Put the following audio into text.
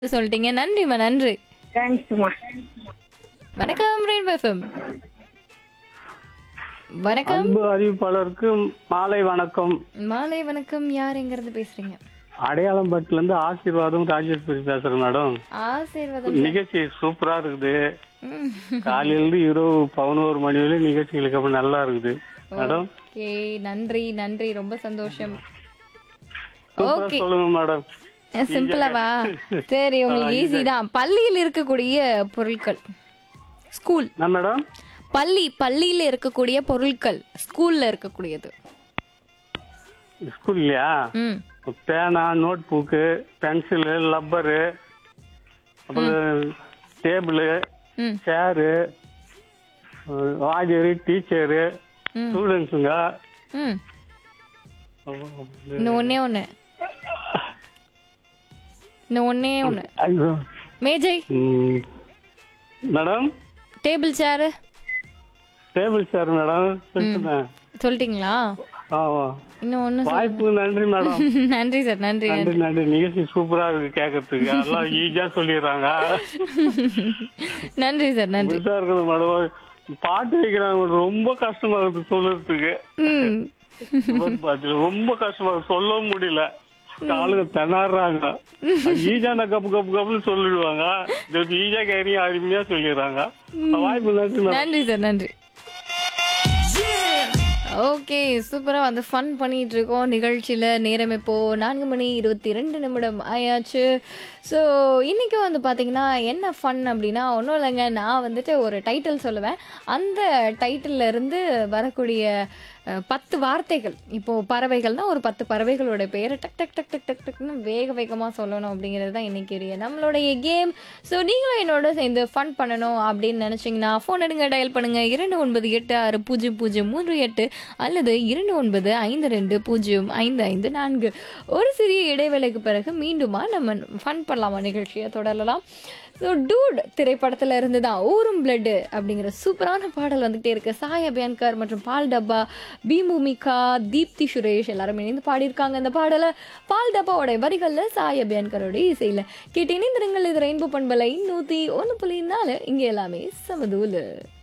சொல்லிட்டீங்க. நன்றிம்மா, நன்றி. தேங்க்ஸ்மா. வணக்கம் ரெயின்போ எஃப்எம். வணக்கம். அன்பு அறிவிப்பாளருக்கு மாலை வணக்கம். மாலை வணக்கம். யார் எங்கிருந்து பேசுறீங்க? அடையாளம்பட்டுல இருந்து ஆசீர்வாதம் ராஜேஸ்வரி பேசுறேன் மேடம். ஆசீர்வாதம். நிகழ்ச்சி சூப்பரா இருக்குது. ம். காலையில இருந்து இரவு 11 மணி வரை நிகழ்ச்சிகளுக்கு அப்புறம் நல்லா இருக்குது மேடம். ஓகே, நன்றி நன்றி, ரொம்ப சந்தோஷம். சூப்பரா ஓகே, சொல்லுங்க மேடம். சிம்பிளாவா? சரி, உங்களுக்கு ஈஸி தான். பள்ளியில் இருக்கக்கூடிய பொருட்கள். ஸ்கூல். என்ன மேடம்? பள்ளியில இருக்கக்கூடிய பொருட்கள், ஸ்கூல்ல இருக்கக்கூடியது. ஸ்கூல்லையா? ம். பேனா, நோட் புக்கு, பென்சிலு, லப்பரு, அப்புறம் டேபிள், ம். சேரு, வாஜரு, டீச்சரு, ம். ஸ்டூடெண்ட்ஸுங்க. ம். இன்னும் ஒண்ணே ஒண்ணு. இன்னும் ஒண்ணே ஒண்ணு. ஐயோ. மேஜை. மேடம், டேபிள் சேரு. டேபிள் சேர் மேடம் சொல்லிட்டேன். சொல்லிட்டீங்களா? ஆமா. இன்னும் ஒண்ணு வாய்ப்பு நன்றி மேடம். நன்றி சார், நன்றி நன்றி நன்றி. நன்றி. நிகழ்ச்சி சூப்பரா இருக்கு கேட்கறதுக்கு. எல்லாம் ஈஸியா சொல்லிடுறாங்க. நன்றி சார், நன்றி. இப்படிதான் இருக்குது மேடம். பாட்டு வைக்கிறாங்க, ரொம்ப கஷ்டமா இருக்கு சொல்றதுக்கு. ம். ரொம்ப கஷ்டமா இருக்கு, சொல்லவும் முடியல. காலுங்க திணறாங்க. ஈஸியான கப்பு கப்பு கப்புன்னு சொல்லிடுவாங்க. ஈஸியா கேரி அருமையா சொல்லிடுறாங்க. வாய்ப்பு நன்றி மேடம். நன்றி சார், நன்றி. ஓகே, சூப்பரா வந்து ஃபன் பண்ணிட்டு இருக்கோம் நிகழ்ச்சியில. நேரம் இப்போ 4:22 ஆயாச்சு. ஸோ இன்னைக்கு வந்து பார்த்தீங்கன்னா என்ன ஃபன் அப்படின்னா ஒன்றும் இல்லைங்க. நான் வந்துட்டு ஒரு டைட்டில் சொல்லுவேன். அந்த டைட்டில்ல இருந்து வரக்கூடிய 10 வார்த்தைகள். இப்போ பறவைகள்னா ஒரு 10 பறவைகளோட பேரை டக் டக் டக் டக் டக் டக்னு வேகமாக சொல்லணும் அப்படிங்கிறது தான் இன்னைக்கு நம்மளுடைய கேம். ஸோ நீங்களும் என்னோட சேர்ந்து ஃபன் பண்ணணும் அப்படின்னு நினச்சிங்கன்னா ஃபோன் எடுங்க, டயல் பண்ணுங்க 29860038 அல்லது 2952055554. ஒரு சிறிய இடைவேளைக்கு பிறகு மீண்டுமா நம்ம ஃபன் பண்ணலாமா நிகழ்ச்சியை தொடரலாம். ஸோ டூட் திரைப்படத்தில் இருந்து தான் ஊரும் பிளட்டு அப்படிங்கிற சூப்பரான பாடல் வந்துகிட்டே இருக்கு. சாய் அபியான்கர் மற்றும் பால் டப்பா, பி பூமிகா, தீப்தி சுரேஷ் எல்லாரும் இணைந்து பாடியிருக்காங்க இந்த பாடலை. பால் டப்பாவோட வரிகளில், சாய் அபியான்கரோட இசையில் கேட்டு இணைந்திருங்கள். இது ரெயின்போ பண்பலை 101.4. இங்கே எல்லாமே சமதூலு.